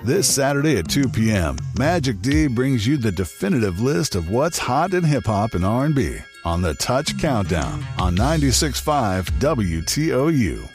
This Saturday at 2 p.m., Magic D brings you the definitive list of what's hot in hip-hop and R&B on the Touch Countdown on 96.5 WTOU.